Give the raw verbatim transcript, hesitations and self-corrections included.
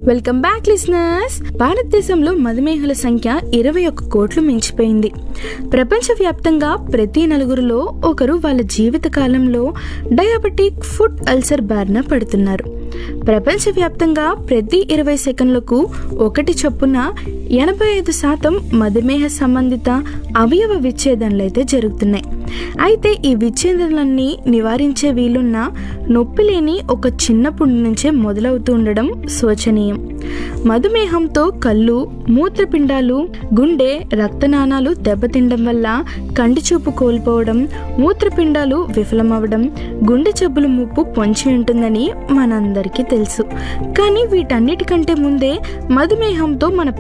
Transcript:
Welcome back listeners. భారతదేశంలో మధుమేహుల సంఖ్య ఇరవై ఒక్క కోట్లు మించిపోయింది. ప్రపంచవ్యాప్తంగా ప్రతి నలుగురిలో ఒకరు వాళ్ళ జీవిత కాలంలో డయాబెటిక్ ఫుట్ అల్సర్ బారిన పడుతున్నారు. ప్రపంచవ్యాప్తంగా ప్రతి ఇరవై సెకండ్లకు ఒకటి చొప్పున ఎనభై ఐదు శాతం మధుమేహ సంబంధిత అవయవ విచ్ఛేదనలు అయితే జరుగుతున్నాయి. అయితే ఈ విచ్ఛేదనలన్నీ నివారించే వీలున్న నొప్పి లేని ఒక చిన్న పుండు నుంచే మొదలవుతూ ఉండడం శోచనీయం. మధుమేహంతో కళ్ళు, మూత్రపిండాలు, గుండె, రక్తనాళాలు దెబ్బతినడం వల్ల కంటి చూపు కోల్పోవడం, మూత్రపిండాలు విఫలమవడం, గుండె జబ్బుల ముప్పు పొంచి ఉంటుందని మనందరికీ తెలుసు. కానీ వీటన్నిటికంటే ముందే మధుమేహంతో మన